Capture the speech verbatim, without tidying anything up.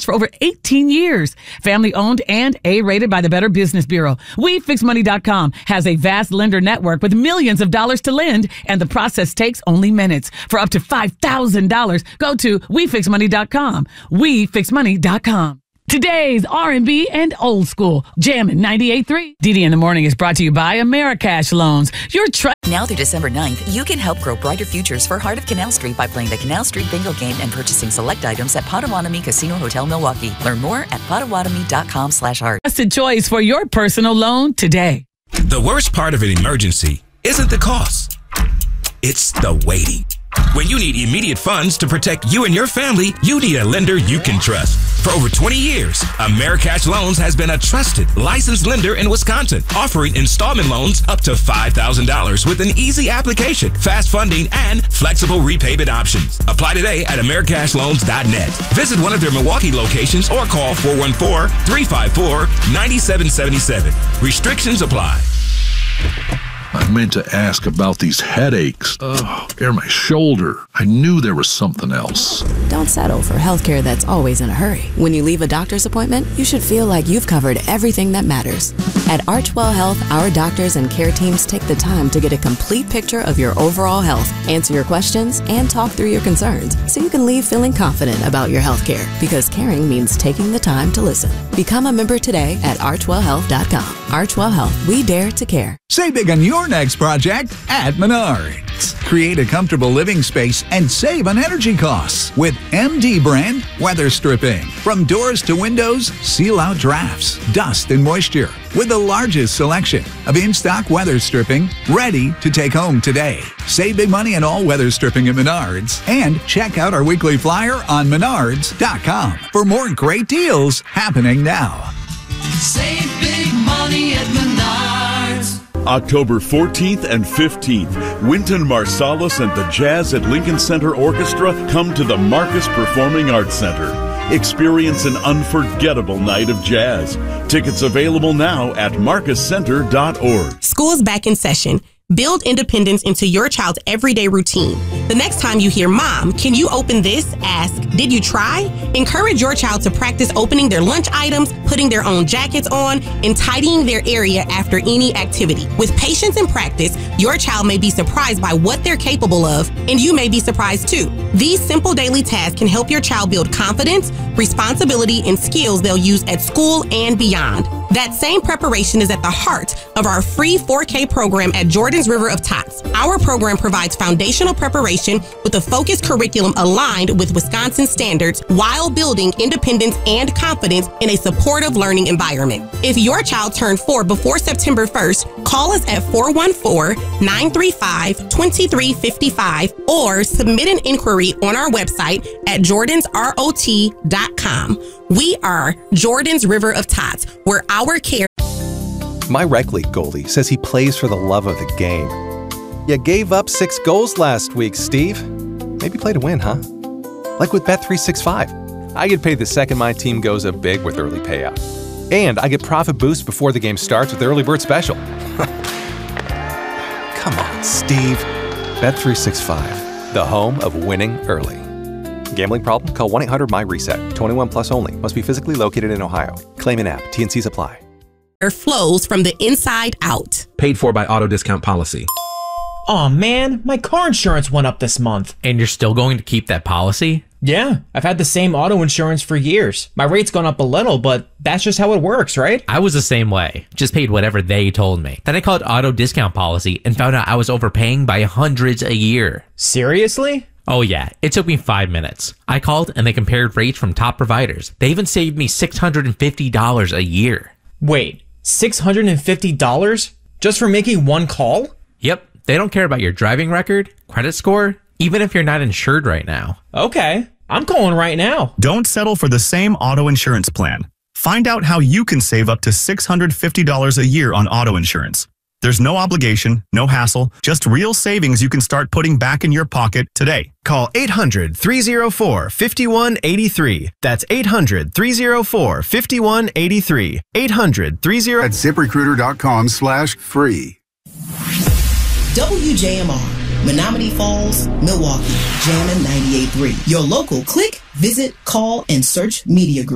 for over eighteen years. Family owned and A-rated by the Better Business Bureau. We Fix Money dot com has a vast lender network with millions of dollars to lend, and the process takes only minutes. For up to five thousand dollars, go to We Fix Money dot com. We Fix Money dot com. Today's R and B and old school. Jammin' ninety-eight point three. D D in the Morning is brought to you by Americash Loans. Your trust. Now through December ninth, you can help grow brighter futures for Heart of Canal Street by playing the Canal Street Bingo game and purchasing select items at Potawatomi Casino Hotel Milwaukee. Learn more at Potawatomi dot com slash heart. Trusted choice for your personal loan today. The worst part of an emergency isn't the cost. It's the waiting. When you need immediate funds to protect you and your family, you need a lender you can trust. For over twenty years, Americash Loans has been a trusted, licensed lender in Wisconsin, offering installment loans up to five thousand dollars with an easy application, fast funding, and flexible repayment options. Apply today at Americash Loans dot net. Visit one of their Milwaukee locations or call four one four, three five four, nine seven seven seven. Restrictions apply. I meant to ask about these headaches. Ugh, or my shoulder. I knew there was something else. Don't settle for healthcare that's always in a hurry. When you leave a doctor's appointment, you should feel like you've covered everything that matters. At Archwell Health, our doctors and care teams take the time to get a complete picture of your overall health, answer your questions, and talk through your concerns so you can leave feeling confident about your healthcare, because caring means taking the time to listen. Become a member today at archwell health dot com. Archwell Health, we dare to care. Say big on your next project at Menards. Create a comfortable living space and save on energy costs with M D brand weather stripping. From doors to windows, seal out drafts, dust, and moisture with the largest selection of in-stock weather stripping ready to take home today. Save big money on all weather stripping at Menards and check out our weekly flyer on menards dot com for more great deals happening now. Save big money at Menards. October fourteenth and fifteenth, Wynton Marsalis and the Jazz at Lincoln Center Orchestra come to the Marcus Performing Arts Center. Experience an unforgettable night of jazz. Tickets available now at marcus center dot org. School's back in session. Build independence into your child's everyday routine. The next time you hear, "Mom, can you open this?" ask, "Did you try?" Encourage your child to practice opening their lunch items, putting their own jackets on, and tidying their area after any activity. With patience and practice, your child may be surprised by what they're capable of, and you may be surprised too. These simple daily tasks can help your child build confidence, responsibility, and skills they'll use at school and beyond. That same preparation is at the heart of our free four K program at Jordan's River of Tots. Our program provides foundational preparation with a focused curriculum aligned with Wisconsin standards while building independence and confidence in a supportive learning environment. If your child turned four before September first, call us at four one four, nine three five, two three five five or submit an inquiry on our website at jordans rot dot com. We are Jordan's River of Tots, where our care... My rec league goalie says he plays for the love of the game. You gave up six goals last week, Steve. Maybe play to win, huh? Like with Bet three sixty-five. I get paid the second my team goes up big with early payout. And I get profit boost before the game starts with Early Bird Special. Come on, Steve. Bet three sixty-five, the home of winning early. Gambling problem? Call one eight hundred my reset. twenty-one plus only. Must be physically located in Ohio. Claim in app. T N Cs apply. Flows from the inside out. Paid for by Auto Discount Policy. Aw, man, my car insurance went up this month. And you're still going to keep that policy? Yeah, I've had the same auto insurance for years. My rate's gone up a little, but that's just how it works, right? I was the same way. Just paid whatever they told me. Then I called Auto Discount Policy and found out I was overpaying by hundreds a year. Seriously? Oh yeah, it took me five minutes. I called and they compared rates from top providers. They even saved me six hundred fifty dollars a year. Wait, six hundred fifty dollars just for making one call? Yep, they don't care about your driving record, credit score, even if you're not insured right now. Okay, I'm calling right now. Don't settle for the same auto insurance plan. Find out how you can save up to six hundred fifty dollars a year on auto insurance. There's no obligation, no hassle, just real savings you can start putting back in your pocket today. Call eight hundred, three oh four, five one eight three. That's eight hundred, three oh four, five one eight three. eight hundred, three oh... At ZipRecruiter.com slash free. W J M R, Menominee Falls, Milwaukee, Jammin' ninety-eight point three. Your local click, visit, call, and search media group.